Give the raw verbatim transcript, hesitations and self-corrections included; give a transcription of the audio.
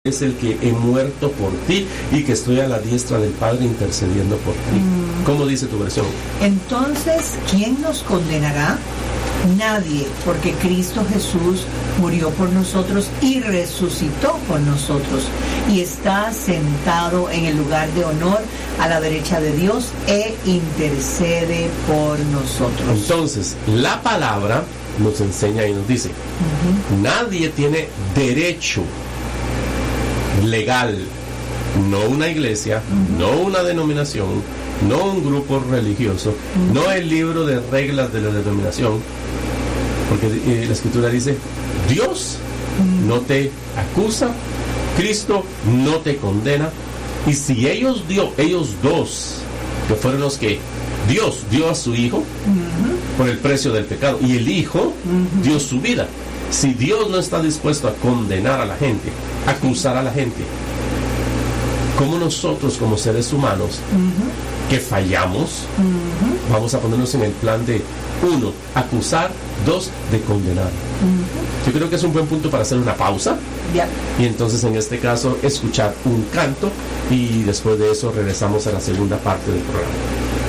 es el que he muerto por ti y que estoy a la diestra del Padre intercediendo por ti. Mm. ¿Cómo dice tu versión? Entonces, ¿quién nos condenará? Nadie, porque Cristo Jesús murió por nosotros y resucitó por nosotros y está sentado en el lugar de honor a la derecha de Dios e intercede por nosotros. Entonces, la palabra nos enseña y nos dice, uh-huh. nadie tiene derecho legal, no una iglesia, uh-huh. no una denominación, no un grupo religioso, uh-huh. no el libro de reglas de la denominación, porque eh, la escritura dice, Dios uh-huh. no te acusa, Cristo no te condena, y si ellos dio, ellos dos, que fueron los que Dios dio a su Hijo uh-huh. por el precio del pecado, y el Hijo uh-huh. dio su vida. Si Dios no está dispuesto a condenar a la gente, a acusar a la gente, ¿cómo nosotros como seres humanos uh-huh. que fallamos uh-huh. vamos a ponernos en el plan de uno, acusar, dos, de condenar? Uh-huh. Yo creo que es un buen punto para hacer una pausa yeah. y entonces en este caso escuchar un canto y después de eso regresamos a la segunda parte del programa.